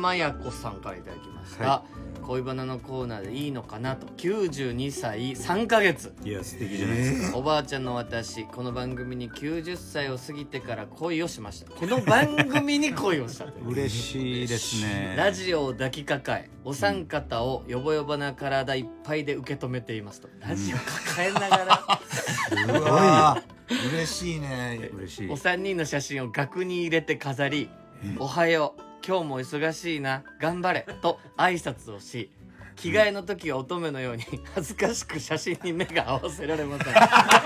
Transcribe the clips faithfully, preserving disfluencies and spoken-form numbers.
まやこさんからいただきました、 は恋バナのコーナーでいいのかなときゅうじゅうにさいさんかげつ。 いや素敵じゃないですか、 おばあちゃんの私、この番組にきゅうじゅっさいを過ぎてから恋をしました。この番組に恋をしたという嬉しいですね。 ラジオを抱きかかえ、お三方をヨボヨボな体いっぱいで受け止めていますと。ラジオ抱えながらうわー嬉しいね。 嬉しい。 お三人の写真を額に入れて飾り、おはよう、今日も忙しいな、頑張れと挨拶をし、着替えの時は乙女のように恥ずかしく写真に目が合わせられません。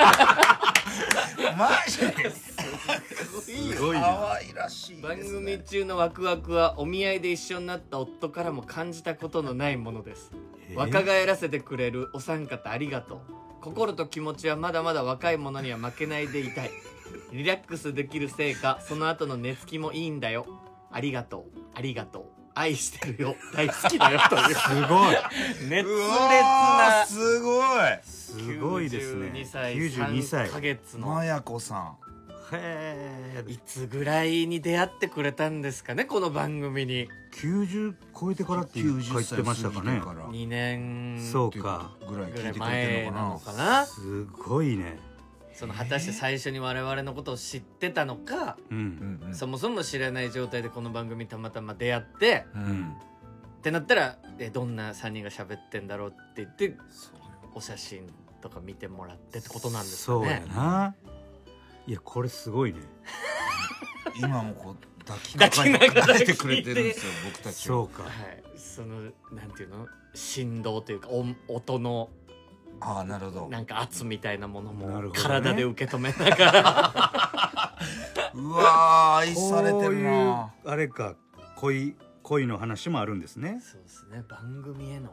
マジですごいな。 可愛らしいですね。 番組中のワクワクはお見合いで一緒になった夫からも感じたことのないものです。若返らせてくれるお三方ありがとう。心と気持ちはまだまだ若い者には負けないでいたい。リラックスできるせいか、その後の寝つきもいいんだよ。ありがとう、ありがとう、愛してるよ、大好きだよというすごい熱うわ烈なーすごい。 すごいですね。 きゅうじゅうにさいきゅうじゅうにさいさんかげつのまやこさん。 へえ。 いつぐらいに出会ってくれたんですかね、この番組に。 きゅうじゅう超えてからって書いてましたかね。 にねんそうかぐらいぐらい聞いてくれて前なるのかな。 のかな。 すごいね。 その果たして最初に我々のことを知ってたのか、 うんうんうんそもそも知らない状態でこの番組たまたま出会ってうんってなったら、えどんなさんにんが喋ってんだろうって言ってそうよお写真とか見てもらってってことなんですかそうやね。 な。いやこれすごいね。 今もこう抱き抱きながら抱いてくれてるんですよ僕たちを。 そうか。 はい、そのなんていうの、振動というか音音のああなるほど。 なんか圧みたいなものもなるほどね体で受け止めながらうわー愛されてるこういうな。 あれか、恋恋の話もあるんですね。 そうですね、番組への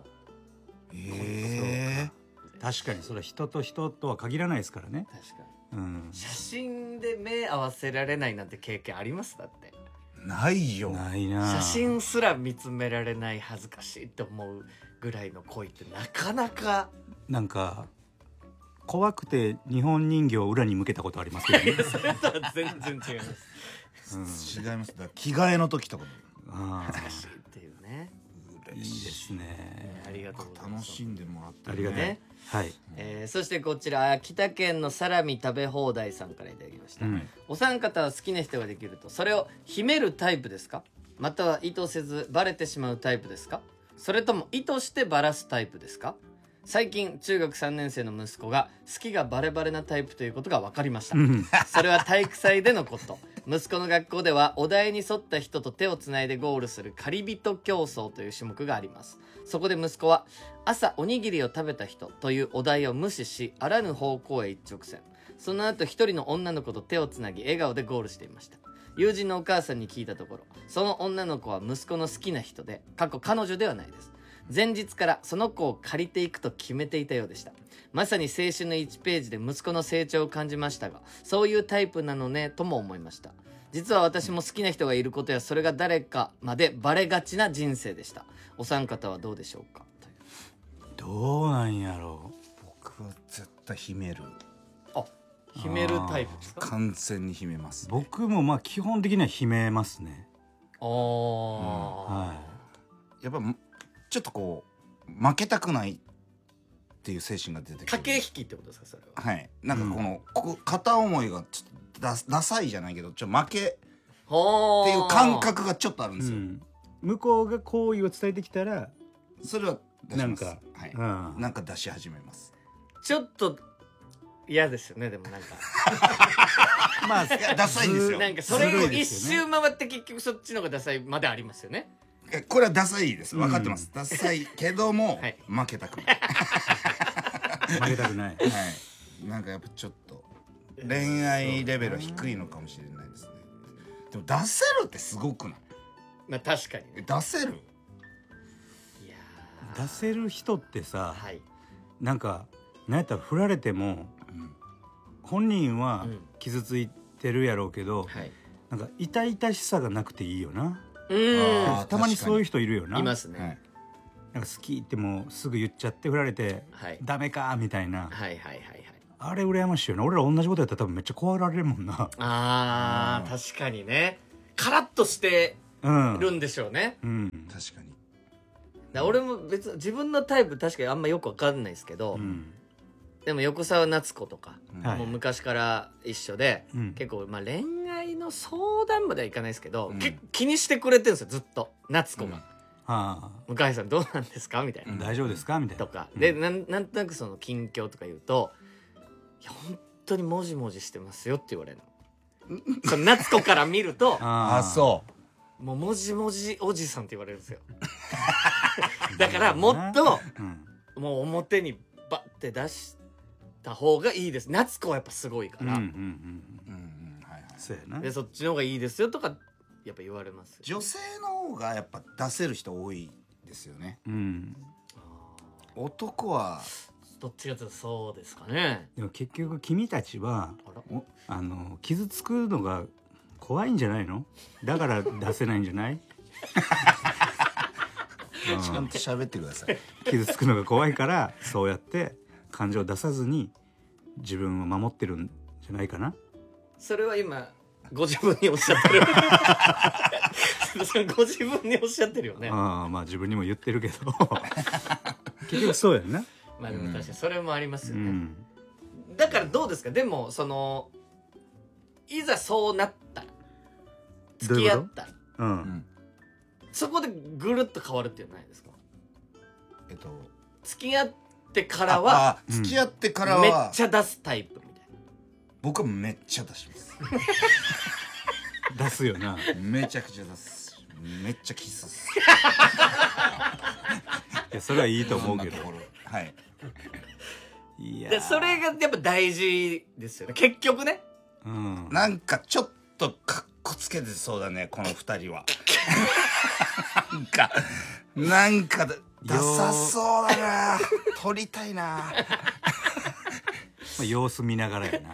ええ確かにそれは人と人とは限らないですからね。 確かうにん。 写真で目合わせられないなんて経験あります？だってないよ。 ないな。 写真すら見つめられない、恥ずかしいって思うぐらいの恋ってなかなかなんか怖くて日本人形を裏に向けたことありますけどね。 それとは全然違いますうん、 違います。だから着替えの時とかもあ恥ずかしいっていうね。 ーいいですね。 ありがとうございます。 楽しんでもらってるありがたい、 ねはい、 えーそしてこちら秋田県のサラミ食べ放題さんからいただきました、 うんお三方は好きな人ができるとそれを秘めるタイプですか、または意図せずバレてしまうタイプですか、それとも意図してバラすタイプですか。最近中学さんねん生の息子が好きがバレバレなタイプということが分かりました。 うんそれは体育祭でのこと。息子の学校ではお題に沿った人と手をつないでゴールする借り人競争という種目があります。そこで息子は朝おにぎりを食べた人というお題を無視し、あらぬ方向へ一直線。その後一人の女の子と手をつなぎ笑顔でゴールしていました。友人のお母さんに聞いたところ、その女の子は息子の好きな人で、過去彼女ではないです。前日からその子を借りていくと決めていたようでした。まさに青春のいちページで息子の成長を感じましたが、そういうタイプなのねとも思いました。実は私も好きな人がいることやそれが誰かまでバレがちな人生でした。お三方はどうでしょうか。 どうなんやろ僕は絶対秘める。 あ、秘めるタイプですか。 完全に秘めますう。僕もまあ基本的には秘めますね。 ああ、 はやっぱちょっとこう負けたくないっていう精神が出てくる。 駆け引きってことですか、それは。 はい。なんかこの、こ片思いがちょっとダダサいじゃないけど、ちょっと負けってほーいう感覚がちょっとあるんい、 ですよ。 うん、向こうが好意を伝えてきたらそれは出します。 なんかはい、 うんなんか出し始めます。 ちょっと嫌ですよね、でもなんかまあいやダサいんですよ。 なんかそれを一ずるいですよ周回って結局そっちの方がダサいまでありますよね。 えこれはダサいです。分かってます。ダサいけども、 はい負けたくない。 負けたくない。 はい。なんかやっぱちょっと恋愛レベルは低いのかもしれないですね。でも出せるってすごくない？ まあ確かにね。 え出せる？ いやー出せる人ってさ、 はい、 なんかなんやったら振られてもうん。 本人はうん傷ついてるやろうけど、 はい、 なんか痛々しさがなくていいよな。 うーんあーたまにそういう人いるよな。 いますね、 はい。 なんか好きってもうすぐ言っちゃって振られて、 はいダメかみたいな、 はいはいはいはい。 あれ羨ましいよな。俺ら同じことやったら多分めっちゃ怖がられるもんな。 あー、確かにね。カラッとしてうんるんでしょうね、 うん確かに。 だから俺も別に自分のタイプ確かにあんまよく分かんないですけど、 うんでも横澤夏子とか、 はいもう昔から一緒で、 うん結構まあ恋愛の相談まではいかないですけど、 うんけ気にしてくれてるんですよずっと夏子が、 あ向井さんどうなんですかみたいな、 あ大丈夫ですかみたいなとか、 うんでなんなんとなくその近況とか言うと「いや本当にもじもじしてますよ」って言われるのその夏子から見るとああ、そうもうもじもじおじさんって言われるんですよだからもっとうんもう表にバッて出した方がいいです。夏子はやっぱすごいから、 うんうんうんう。うんうんはいはい。 そうやなでそっちの方がいいですよとかやっぱ言われますよ。 女性の方がやっぱ出せる人多いですよね。 うんあ男はーどっちかというとそうですかね。 でも結局君たちはあらおあの傷つくのが怖いんじゃないの？だから出せないんじゃない？ ちゃんと喋ってください。 傷つくのが怖いからそうやって感情を出さずに自分を守ってるんじゃないかな。 それは今ご自分におっしゃってるそれご自分におっしゃってるよね。 ああまあ自分にも言ってるけど結局そうやんな。 まあでも確かにそれもありますよね、 うんだからどうですか。でもそのいざそうなったら付き合ったらううんん。 そこでぐるっと変わるっていうのはないですか。 えっと付き合ってからはああ付き合ってからめっはちゃ出すタイプみたいな。 僕はめっちゃ出します。 出すよな。 めちゃくちゃ出す。めっちゃキスっす。 いやそれはいいと思うけどそんなところはい。 いやでそれがやっぱ大事ですよね結局ね。 うんなんかちょっとかっこつけてそうだねこの二人は。なんかなんかだダサそうだな。撮りたいな。 まあ様子見ながらや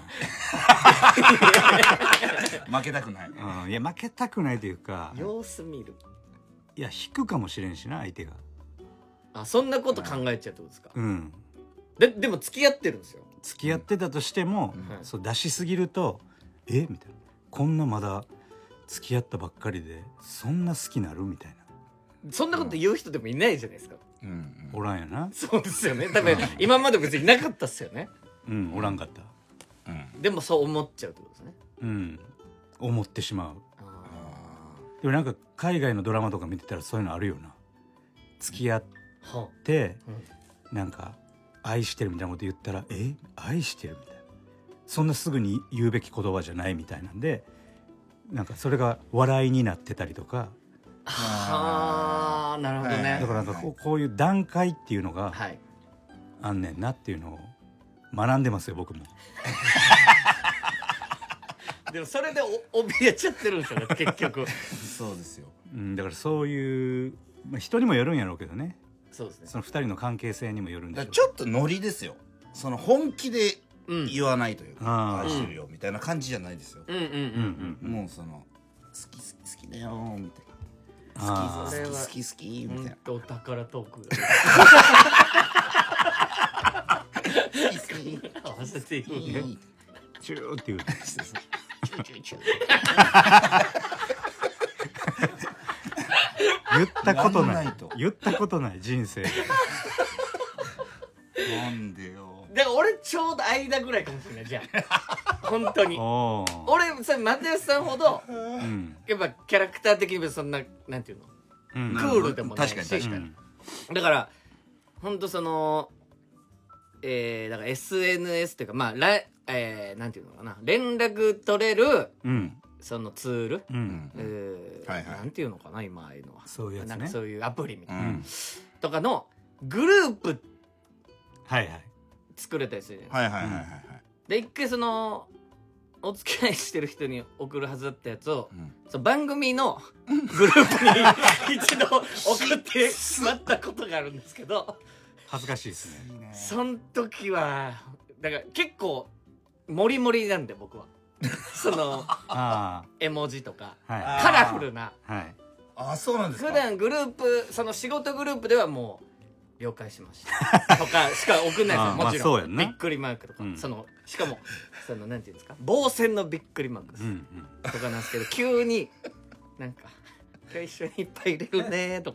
負けたくない。 な。うんいや負けたくないというか様子見る。 いや引くかもしれんしな相手が。 あそんなこと考えちゃうってことですか。 うんででも付き合ってるんですよ。 付き合ってたとしても、 うんそう出しすぎるとえみたいなこんなまだ付き合ったばっかりでそんな好きなるみたいなそんなこと言う人でもいないじゃないですか。 うんうんおらんやな。 そうですよね。多分今まで別になかったっすよね。 うんおらんかった。 うん。 でもそう思っちゃうってことですね。 うん思ってしまう。 ああでもなんか海外のドラマとか見てたらそういうのあるよな。付き合っーはてあうんなんか愛してるみたいなこと言ったらえ愛してるみたいなそんなすぐに言うべき言葉じゃないみたいなんでなんかそれが笑いになってたりとかはあなるほどはいねだからなんかこうこういう段階っていうのがはい。 あんねんなっていうのを学んでますよ僕も。 でもそれでお怯えちゃってるんですよね結局。 そうですよ。 うんだからそういう、まあ、人にもよるんやろうけどねそうですね。 そのふたりの関係性にもよるんでしょう。 だからちょっとノリですよ。その本気でうん言わないというか、 あー愛してるよみたいな感じじゃないですよ。 うんうんうんうんうんもうその好き好き好きだよみたいあな。 それは好き好き好きみたいな。 ほんとお宝トークが好き好き合わせていくいいね。 ーチューっていう言ったことないやんないと言ったことない人生で。 なんでよ。 だから俺ちょうど間ぐらいかもしれないじゃあ本当におー俺さ又吉さんほどうんやっぱキャラクター的にもそんななんていうのうんクールでもないし確かに確かに。 だからほんとそのえー、だから エスエヌエス っていうかまあラえー、なんていうのかな連絡取れるうんそのツール、 ううんんえーはいはいなんていうのかな今ああいうのはそういうやつねなんかそういうアプリみたいな、 うんとかのグループはいはい作れたりするじゃないですか、 はいはいはいはいはい。 で一回そのお付き合いしてる人に送るはずだったやつをうんその番組のグループに一度送ってしまったことがあるんですけど恥ずかしいですね。 いいね。 そん時はだから結構モリモリなんで僕はそのあ絵文字とかあはいあーカラフルなはいあ、そうなんですか。 普段グループその仕事グループではもう了解しましたとかしか送んないですよあーもちろん、 まあそうやんなびっくりマークとか、 うんそのしかもそのなんていうんですか棒線のびっくりマークです、 うんうんとかなんですけど急になんか今日一緒にいっぱい入れるねとか